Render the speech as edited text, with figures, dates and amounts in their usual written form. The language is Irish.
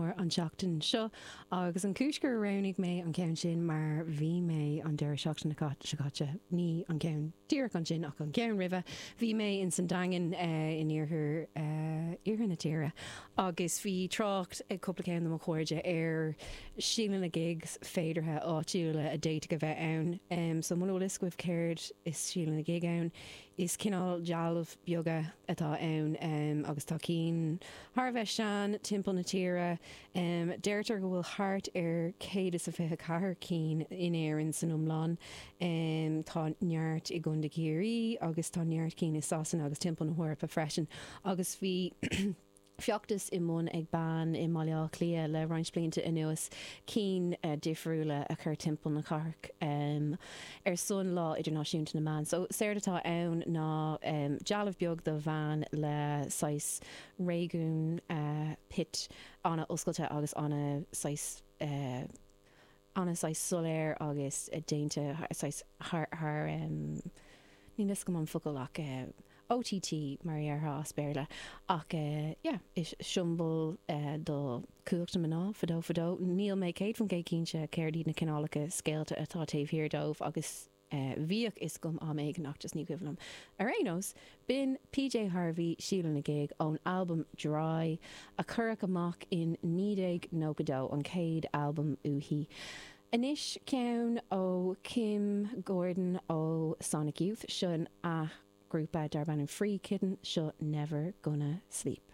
mór an seachtain seo agus an cúisgur ranig mé an ceann sin mar bhí mé an deir seachtain na caite ní an ceann dír an sin ach an ceann ribh bhí mé in san dagan in iarthar na tíre agus bhí trácht ag cúpla ceann am chuirde ar sílan na gigs féidirthe áitiúla a déite go bheith ann so mulalas goibh céird is sílan na gig ann is cinál dealamh beaga atá ann agus tá cín Thbheith sean timpeall na tíre deirtar go bhfuil thart ar 124 cín in éireann san umláin tá neart i gcunda géirí agus tá neart cín is sasan agus timpeall na huirpa freisin agus bhí Fiachtas i mún ag ban i Maileá Clia le roinnt blianta inuas cín difriúla a chur timpeall na Corc ar son lá idirnáisiúnta na man. So séir atá ann ná dealamh beag do bhean le 6 réigiún pit anna oscailte agus anna 6 soléir agus déinte ní go man focail ach OTT mar artha spéirle ach is siúmbal do cuachta maná fadó níl mé céad fan céicínse céirdí na cinálacha scéalta atá taobh hir dómh agus bhíoch is gom am éag nachtas ní cuilam. Ar énos, bin PJ Harvey sílan na gig ón album Dry a churach amach in 1992 an céad album uhi. Inis ceann ó Kim Gordon ó Sonic Youth sin a grúpa darban an Free Kitten seo Never Gonna Sleep.